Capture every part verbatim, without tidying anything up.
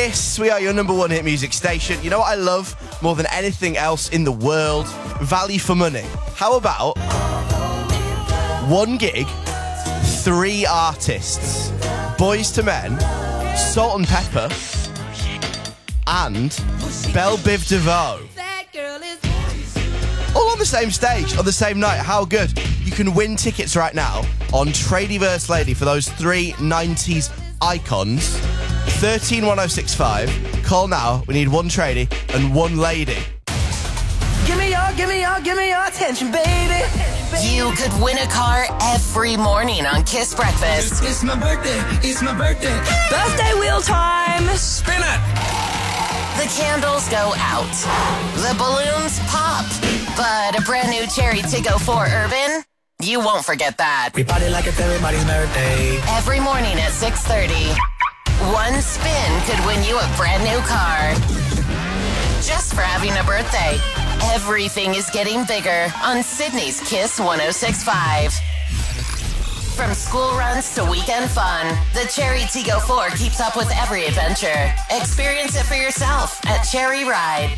Kiss, we are your number one hit music station. You know what I love more than anything else in the world? Value for money. How about one gig, three artists, Boys to Men, Salt and Pepper, and Belle Biv DeVoe. All on the same stage, on the same night. How good? You can win tickets right now on Tradieverse Lady for those three nineties icons. thirteen one oh six five. Call now. We need one tradie and one lady. Give me your, give me your, give me your attention, baby. You could win a car every morning on Kiss Breakfast. It's, it's my birthday, it's my birthday. Birthday wheel time. Spin it. The candles go out. The balloons pop. But a brand new Cherry to Go four Urban, you won't forget that. We party like it's everybody's birthday. Every morning at six thirty. One spin could win you a brand new car. Just for having a birthday. Everything is getting bigger on Sydney's Kiss one oh six point five. From school runs to weekend fun, the Cherry Tiggo four keeps up with every adventure. Experience it for yourself at Cherry Ride.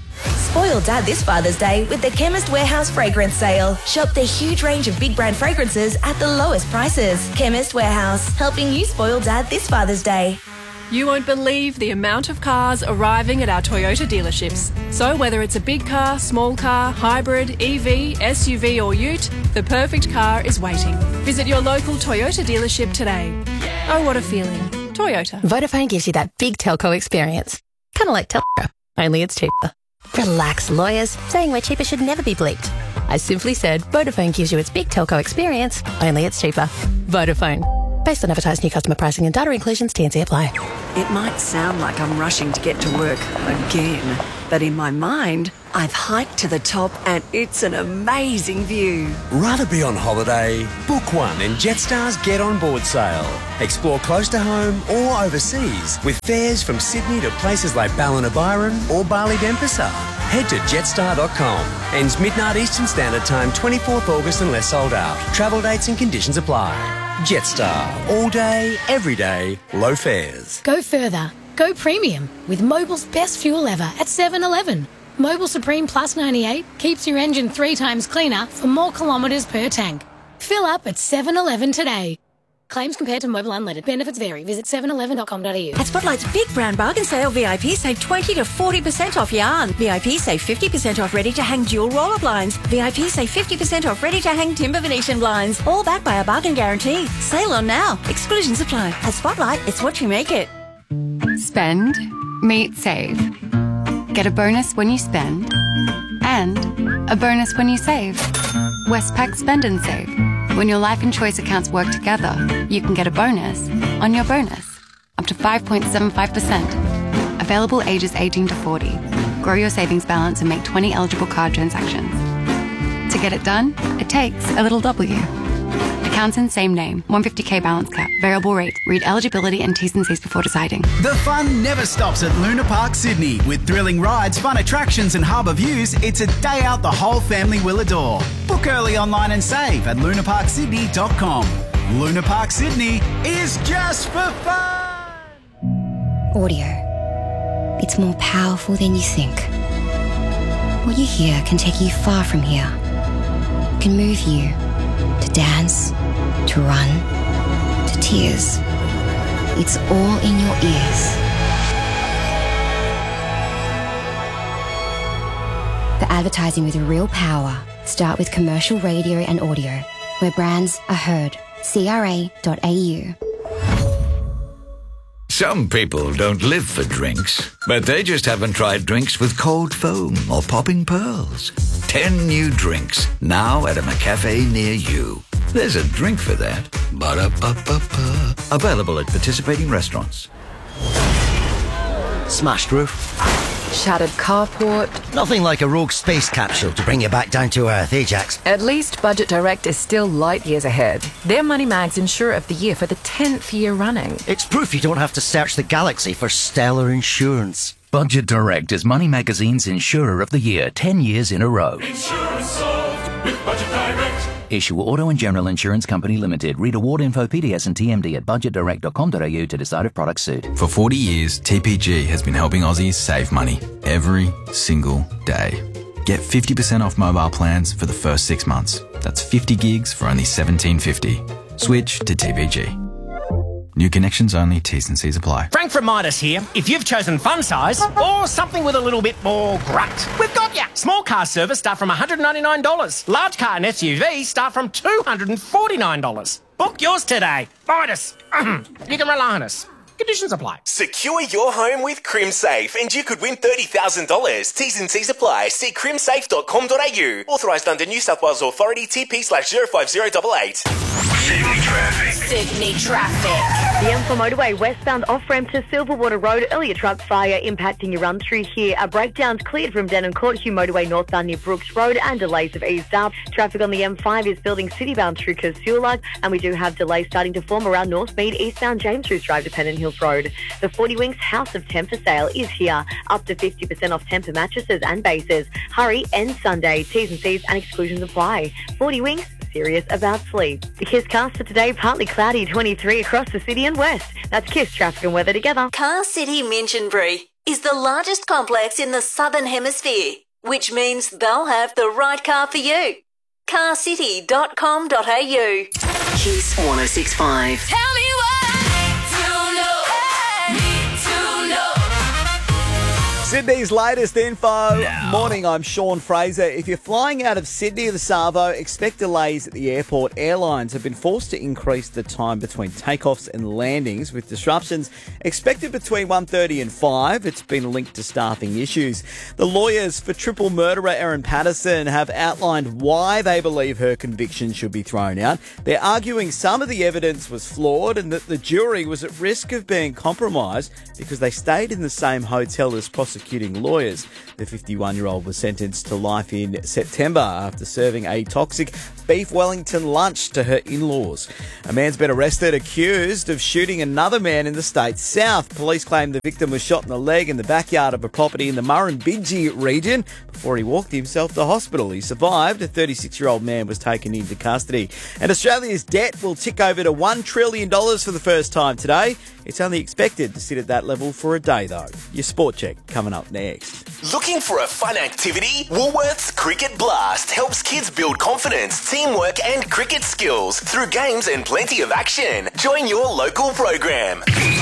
Spoil Dad this Father's Day with the Chemist Warehouse Fragrance Sale. Shop the huge range of big brand fragrances at the lowest prices. Chemist Warehouse, helping you spoil Dad this Father's Day. You won't believe the amount of cars arriving at our Toyota dealerships. So whether it's a big car, small car, hybrid, E V, S U V or ute, the perfect car is waiting. Visit your local Toyota dealership today. Oh, what a feeling. Toyota. Vodafone gives you that big telco experience. Kind of like Telco, only it's cheaper. Relax, lawyers. Saying we're cheaper should never be bleeped. I simply said Vodafone gives you its big telco experience, only it's cheaper. Vodafone. Based on advertised new customer pricing and data inclusions, T and C apply. It might sound like I'm rushing to get to work again, but in my mind, I've hiked to the top and it's an amazing view. Rather be on holiday? Book one in Jetstar's Get On Board sale. Explore close to home or overseas with fares from Sydney to places like Ballina-Byron or Bali-Denpasar. Head to jetstar dot com. Ends midnight Eastern Standard Time, twenty-fourth August unless sold out. Travel dates and conditions apply. Jetstar. All day, every day, low fares. Go further. Go premium with Mobil's best fuel ever at seven eleven. Mobil Supreme Plus ninety-eight keeps your engine three times cleaner for more kilometres per tank. Fill up at seven eleven today. Claims compared to Mobil Unleaded. Benefits vary. Visit seven eleven dot com dot a u. At Spotlight's Big Brand Bargain Sale, V I P save twenty to forty percent off yarn. V I P save fifty percent off ready-to-hang dual roller blinds. V I P save fifty percent off ready-to-hang timber Venetian blinds. All backed by a bargain guarantee. Sale on now. Exclusions apply. At Spotlight, it's what you make it. Spend, meet, save. Get a bonus when you spend and a bonus when you save. Westpac Spend and Save. When your life and choice accounts work together, you can get a bonus on your bonus, up to five point seven five percent. Available ages eighteen to forty. Grow your savings balance and make twenty eligible card transactions. To get it done, it takes a little W. Accounts in same name, one hundred fifty k balance cap, variable rate. Read eligibility and T's and C's before deciding. The fun never stops at Luna Park Sydney. With thrilling rides, fun attractions and harbour views, it's a day out the whole family will adore. Book early online and save at luna park sydney dot com. Luna Park Sydney is just for fun. Audio. It's more powerful than you think. What you hear can take you far from here. Can move you to dance, to run, to tears. It's all in your ears. The advertising with real power. Start with commercial radio and audio, where brands are heard. C R A dot A U. Some people don't live for drinks, but they just haven't tried drinks with cold foam or popping pearls. Ten new drinks, now at a McCafe near you. There's a drink for that. Ba-da-ba-ba-ba. Available at participating restaurants. Smashed roof. Shattered carport. Nothing like a rogue space capsule to bring you back down to earth, eh, Jax? At least Budget Direct is still light years ahead. They're Moneymag's Insurer of the Year for the tenth year running. It's proof you don't have to search the galaxy for stellar insurance. Budget Direct is Money Magazine's Insurer of the Year ten years in a row. Insurance solved with Budget Direct. Issue Auto and General Insurance Company Limited. Read award info, P D S and T M D at budget direct dot com dot a u to decide if products suit. For forty years, T P G has been helping Aussies save money every single day. Get fifty percent off mobile plans for the first six months. That's fifty gigs for only seventeen fifty. Switch to T P G. New connections only, T's and C's apply. Frank from Midas here. If you've chosen fun size or something with a little bit more grunt, we've got ya. Small car service start from one hundred ninety-nine dollars. Large car and S U V start from two hundred forty-nine dollars. Book yours today. Midas. You can rely on us. Conditions apply. Secure your home with CrimSafe and you could win thirty thousand dollars. T's and C's apply. See crim safe dot com dot a u. Authorised under New South Wales Authority T P slash zero five zero eight eight. Sydney traffic. Sydney traffic. The M four motorway westbound off-ramp to Silverwater Road. Earlier truck fire impacting your run-through here. A breakdown's cleared from Denham Court, Hugh motorway northbound near Brooks Road, and delays have eased up. Traffic on the M five is building citybound through Casula, and we do have delays starting to form around Northmead, eastbound James Roos Drive to Pennant Hills Road. The forty Winks House of Temper sale is here. Up to fifty percent off Temper mattresses and bases. Hurry, end Sunday. T's and C's and exclusions apply. forty Winks, serious about sleep. The Kiss cast for today, partly cloudy, twenty-three across the city and west. That's Kiss traffic and weather together. Car City Minchinbury is the largest complex in the Southern Hemisphere, which means they'll have the right car for you. car city dot com dot a u. Kiss one oh six point five. Tell me Sydney's latest info. Now. Morning, I'm Sean Fraser. If you're flying out of Sydney or the Savo, expect delays at the airport. Airlines have been forced to increase the time between takeoffs and landings, with disruptions expected between one thirty and five. It's been linked to staffing issues. The lawyers for triple murderer Erin Patterson have outlined why they believe her conviction should be thrown out. They're arguing some of the evidence was flawed and that the jury was at risk of being compromised because they stayed in the same hotel as prosecuting lawyers. The fifty-one-year-old was sentenced to life in September after serving a toxic beef Wellington lunch to her in-laws. A man's been arrested accused of shooting another man in the state's south. Police claim the victim was shot in the leg in the backyard of a property in the Murrumbidgee region before he walked himself to hospital. He survived. A thirty-six-year-old man was taken into custody. And Australia's debt will tick over to one trillion dollars for the first time today. It's only expected to sit at that level for a day, though. Your sport check coming up next. Looking for a fun activity? Woolworths Cricket Blast helps kids build confidence, teamwork and cricket skills through games and plenty of action. Join your local program.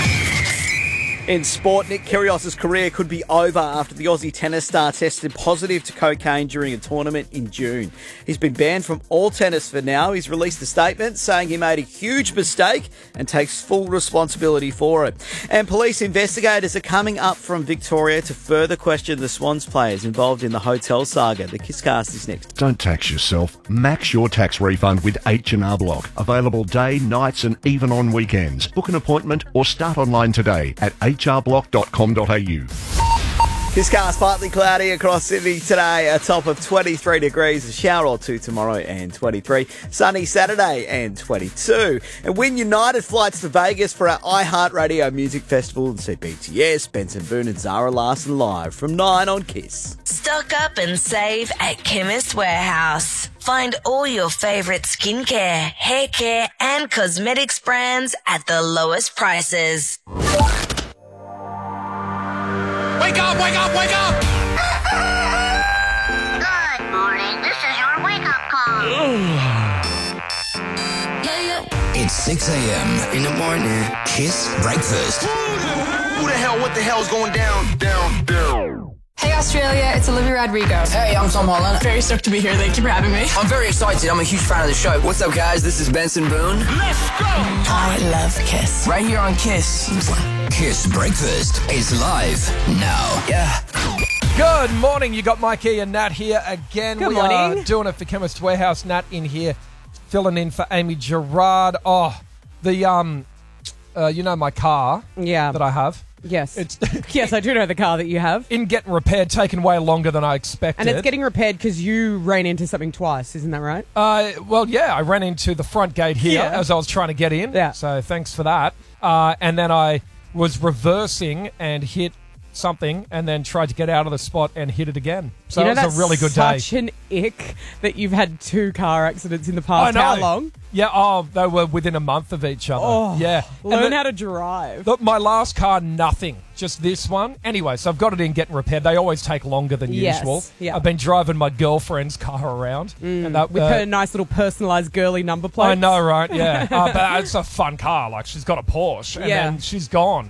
In sport, Nick Kyrgios' career could be over after the Aussie tennis star tested positive to cocaine during a tournament in June. He's been banned from all tennis for now. He's released a statement saying he made a huge mistake and takes full responsibility for it. And police investigators are coming up from Victoria to further question the Swans players involved in the hotel saga. The Kisscast is next. Don't tax yourself. Max your tax refund with H and R Block. Available day, nights and even on weekends. Book an appointment or start online today at h r block dot com dot a u. Kisscast partly cloudy across Sydney today, a top of twenty-three degrees, a shower or two tomorrow and twenty-three, sunny Saturday and twenty-two. And win United flights to Vegas for our iHeartRadio Music Festival and see B T S, Benson Boone and Zara Larson live from nine on Kiss. Stock up and save at Chemist Warehouse. Find all your favourite skincare, hair care and cosmetics brands at the lowest prices. Wake up, wake up, wake up! Good morning. This is your wake-up call. It's six a.m. in the morning. Kiss Breakfast. Who the hell, what the hell's going down, down, down? Hey Australia, it's Olivia Rodrigo. Hey, I'm Tom Holland. Very stoked to be here. Thank you for having me. I'm very excited. I'm a huge fan of the show. What's up, guys? This is Benson Boone. Let's go! I love Kiss. Right here on Kiss. Kiss Breakfast is live now. Yeah. Good morning. You got Mikey and Nat here again. Good we morning. are doing it for Chemist Warehouse. Nat in here, filling in for Amy Gerard. Oh, the um, uh, you know my car. Yeah. That I have. Yes. It's yes, I do know the car that you have. In getting repaired, taken way longer than I expected. And it's getting repaired because you ran into something twice, isn't that right? Uh, well, yeah, I ran into the front gate here Yeah. as I was trying to get in. Yeah. So thanks for that. Uh, and then I was reversing and hit something and then tried to get out of the spot and hit it again. So you know, it was that's a really good day. such an ick that you've had two car accidents in the past. I know. How long? Yeah, oh, they were within a month of each other. Oh, yeah. Learn And the- how to drive. Look, my last car, nothing. Just this one. Anyway, so I've got it in getting repaired. They always take longer than Yes, usual. yeah. I've been driving my girlfriend's car around. Mm, and that, with uh, her nice little personalised girly number plate. I know, right? Yeah. uh, but it's a fun car. Like, she's got a Porsche. And Yeah. then she's gone.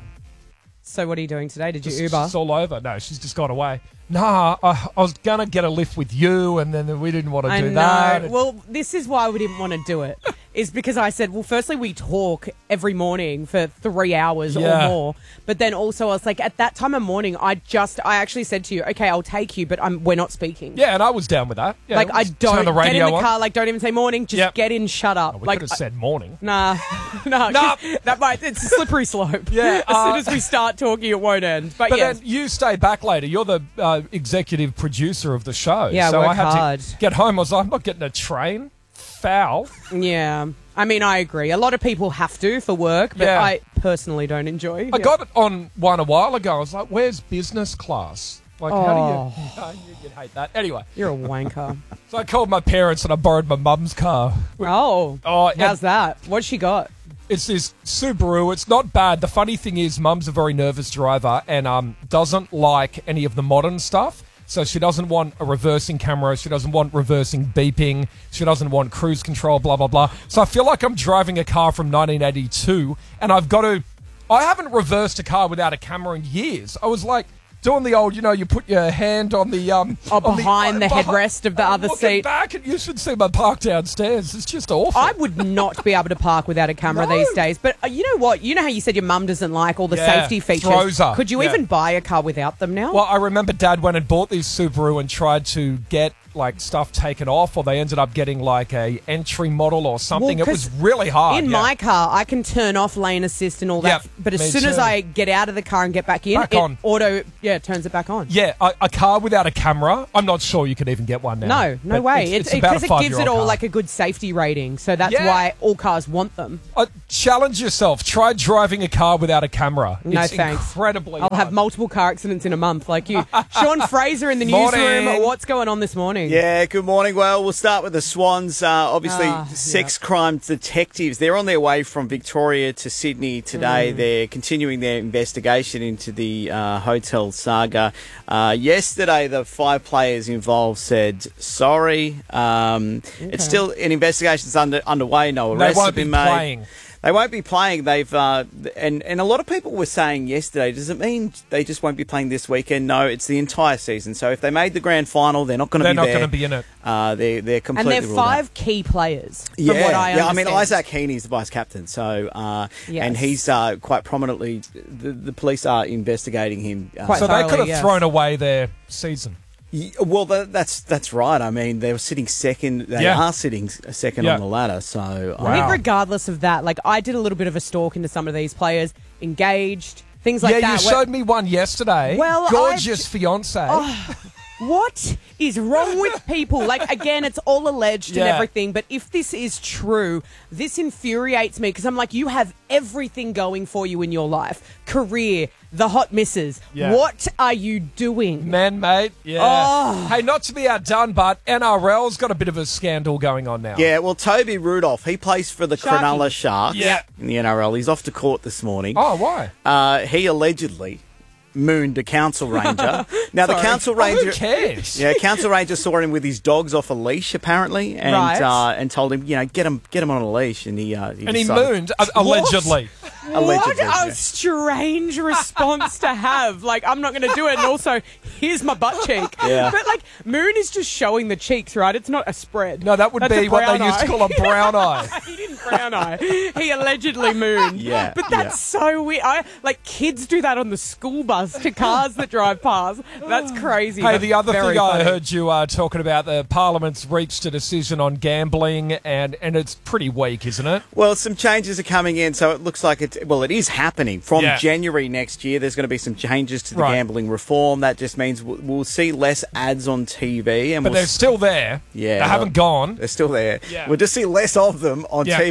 So what are you doing today? Did you Just- Uber? It's all over. No, she's just gone away. Nah, I, I was going to get a lift with you, and then we didn't want to I do know. that. Well, this is why we didn't want to do it. Is because I said, well, firstly, we talk every morning for three hours Yeah. or more. But then also, I was like, at that time of morning, I just, I actually said to you, okay, I'll take you, but I'm, we're not speaking. Yeah, and I was down with that. Yeah, like, I let's don't turn the get in radio the on. car, like, don't even say morning, just Yep. get in, shut up. Oh, we like, could have said morning. Nah, no, Nah. that might, it's a slippery slope. Yeah, as uh, soon as we start talking, it won't end. But, But yes. then you stay back later. You're the uh, executive producer of the show. Yeah, I so work I had hard. to get home. I was like, I'm not getting a train. Foul. Yeah. I mean, I agree. A lot of people have to for work, but Yeah. I personally don't enjoy. I got it on one a while ago. I was like, where's business class? Like, how Oh. do you... I knew you'd hate that. Anyway. You're a wanker. So I called my parents and I borrowed my mum's car. Oh. Oh, and How's that? What's she got? It's this Subaru. It's not bad. The funny thing is, mum's a very nervous driver and um doesn't like any of the modern stuff. So she doesn't want a reversing camera. She doesn't want reversing beeping. She doesn't want cruise control, blah, blah, blah. So I feel like I'm driving a car from nineteen eighty-two and I've got to... I haven't reversed a car without a camera in years. I was like doing the old, you know, you put your hand on the... um Oh, on behind the, uh, behi- headrest of the I'm other looking seat. back and you should see my park downstairs. It's just awful. I would not be able to park without a camera No. these days. But uh, you know what? You know how you said your mum doesn't like all the Yeah, safety features? throws her. Could you Yeah. even buy a car without them now? Well, I remember Dad went and bought this Subaru and tried to get like stuff taken off, or they ended up getting like a entry model or something. Well, it was 'cause really hard. in yeah. my car, I can turn off lane assist and all that. Yep, but as me soon as too. I get out of the car and get back in, Back it on. auto yeah turns it back on. Yeah, a, a car without a camera. I'm not sure you could even get one now. No, no But way. It's, It's it's about a because it gives five-year-old it all car. like a good safety rating. So that's Yeah. why all cars want them. Uh, challenge yourself. Try driving a car without a camera. No it's thanks. incredibly I'll hard. have multiple car accidents in a month like you. Sean Fraser in the Morning. newsroom. What's going on this morning? Yeah, good morning. Well, we'll start with the Swans. Uh, obviously, Ah, sex crime detectives. They're on their way from Victoria to Sydney today. Mm. They're continuing their investigation into the uh, hotel saga. Uh, yesterday, the five players involved said sorry. Um, It's still an investigation's under underway. No They arrests won't have been be made. playing. They won't be playing. They've uh, and and a lot of people were saying yesterday, does it mean they just won't be playing this weekend? No, it's the entire season. So if they made the grand final, they're not going to They're be not there. going to be in it. Uh, they're they're And completely they're ruled out. five key players. From Yeah, what I yeah. I mean, understand. Isaac Heaney's the vice captain, so uh, Yes. and he's uh, quite prominently. The, the police are investigating him. Uh, Quite so they thoroughly, could have yes. thrown away their season. y- well, that, that's that's right. I mean, they were sitting second. They Yeah. are sitting s- second Yeah. on the ladder. So I think Wow. regardless of that, like I did a little bit of a stalk into some of these players, engaged, things like yeah, that. you where- showed me one yesterday. Well, gorgeous fiance. Oh, what is wrong with people? Like, again, it's all alleged and Yeah. everything, but if this is true, this infuriates me because I'm like, you have everything going for you in your life. Career, the hot misses. Yeah. What are you doing? Man, mate. Yeah. Oh. Hey, not to be outdone, but N R L's got a bit of a scandal going on now. yeah, well, Toby Rudolph, he plays for the Sharky. Cronulla Sharks Yeah. in the N R L. He's off to court this morning. Oh, why? Uh, he allegedly mooned a council ranger. Now, the Sorry. council Oh, ranger. who cares? Yeah, council ranger saw him with his dogs off a leash, apparently, and Right. uh, and told him, you know, get him, get him on a leash, and he, uh, he And he decided- mooned, uh, allegedly. Allegedly, what a yeah. strange response to have. Like, I'm not going to do it. And also, here's my butt cheek. Yeah. But, like, moon is just showing the cheeks, right? It's not a spread. No, that would That's be a what they brown used to eye. call a brown eye. He didn't brown eye. He allegedly mooned. Yeah, But that's so weird. I, like, kids do that on the school bus to cars that drive past. That's crazy. Hey, but the other very thing I funny. heard you uh, talking about, the Parliament's reached a decision on gambling, and, and it's pretty weak, isn't it? Well, some changes are coming in, so it looks like it. Well, it is happening from Yeah. January next year. There's going to be some changes to the Right. gambling reform. That just means we'll, we'll see less ads on T V, and But we'll they're still there. Yeah, They haven't gone. They're still there. Yeah. We'll just see less of them on Yeah. T V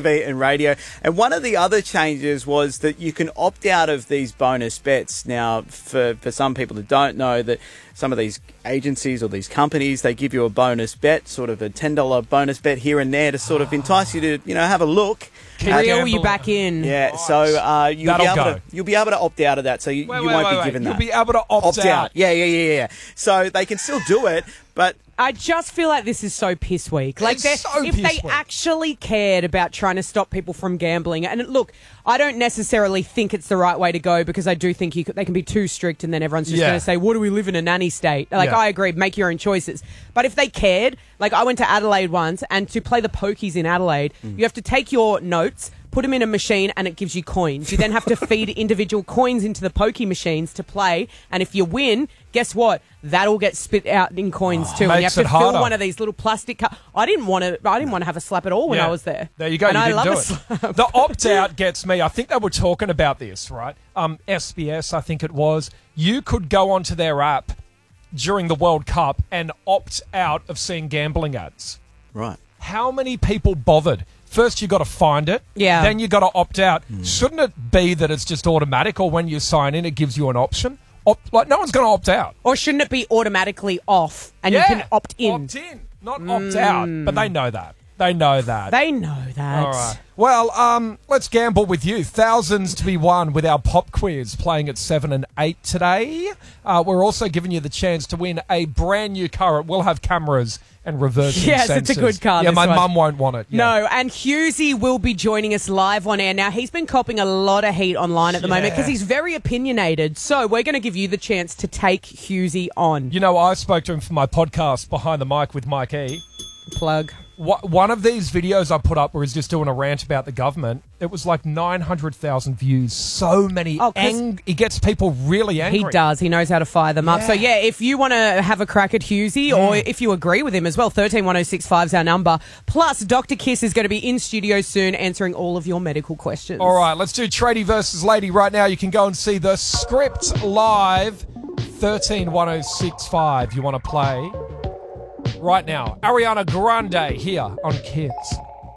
V and radio. And one of the other changes was that you can opt out of these bonus bets. Now, for, for some people who don't know, that some of these agencies or these companies, they give you a bonus bet, sort of a ten dollars bonus bet here and there to sort of entice you to, you know, have a look. Reel you back in. Yeah, right. so uh, you'll be able go. to you'll be able to opt out of that. So you, Wait, you wait, won't wait, be wait. given You'll that. be able to opt, out. Yeah, yeah, yeah, yeah. So they can still do it, but I just feel like this is so piss weak. Like, It's they're- so if piss they weak. actually cared about trying to stop people from gambling, and look, I don't necessarily think it's the right way to go because I do think you could, they can be too strict, and then everyone's just Yeah. going to say, "What do we live in a nanny state?" Like, Yeah. I agree, make your own choices. But if they cared, like I went to Adelaide once, and to play the pokies in Adelaide, Mm. you have to take your notes, put them in a machine, and it gives you coins. You then have to feed individual coins into the pokey machines to play, and if you win, guess what? That'll get spit out in coins too. And you have makes to it fill harder. one of these little plastic cups. I didn't want to. I didn't want to have a slap at all when Yeah. I was there. There you go. And you I didn't love do a it. slap. The opt out gets me. I think they were talking about this, right? Um, S B S, I think it was. You could go onto their app during the World Cup and opt out of seeing gambling ads. Right. How many people bothered? First, you got to find it. Yeah. Then you got to opt out. Shouldn't it be that it's just automatic, or when you sign in, it gives you an option? Opt, like no one's going to opt out. Or shouldn't it be automatically off and Yeah. you can opt in? Opt in, not opt out. But they know that. They know that. They know that. All right. Well, um, let's gamble with you. Thousands to be won with our pop quiz playing at seven and eight today. Uh, we're also giving you the chance to win a brand new car. It will have cameras and reversing Yes, sensors. it's a good car, Yeah, this my one. mum won't want it. Yeah. No, and Husey will be joining us live on air. Now, he's been copping a lot of heat online at the moment Yeah. because he's very opinionated. So we're going to give you the chance to take Husey on. You know, I spoke to him for my podcast, Behind the Mic with Mike E. Plug. Wha- One of these videos I put up where he's just doing a rant about the government, it was like nine hundred thousand views. So many. Oh, 'cause ang- he gets people really angry. He does. He knows how to fire them up. So, Yeah. yeah, if you want to have a crack at Husey or if you agree with him as well, thirteen one oh six five is our number. Plus, Doctor Kiss is going to be in studio soon answering all of your medical questions. All right, let's do Tradie versus Lady right now. You can go and see the script live. thirteen one oh six five. You want to play? Right now, Ariana Grande here on Kids.